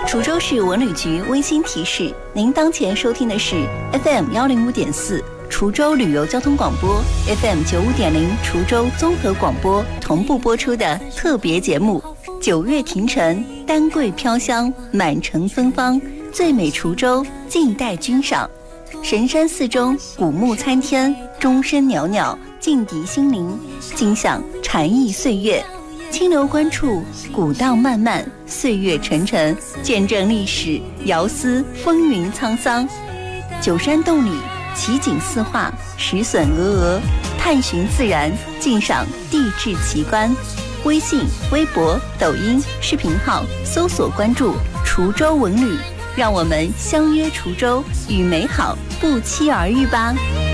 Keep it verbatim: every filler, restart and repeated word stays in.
滁州市文旅局温馨提示：您当前收听的是 F M 幺零五点四滁州旅游交通广播 ，F M 九五点零滁州综合广播同步播出的特别节目《九月庭城，丹桂飘香，满城芬芳，最美滁州静待君赏》。神山寺中古木参天，钟声袅袅，静涤心灵，尽享禅意岁月。清流关处，古道漫漫，岁月沉沉，见证历史，遥思风云沧桑。九山洞里，奇景四画，石笋峨峨，探寻自然，尽赏地质奇观。微信、微博、抖音视频号搜索关注滁州文旅，让我们相约滁州，与美好不期而遇吧。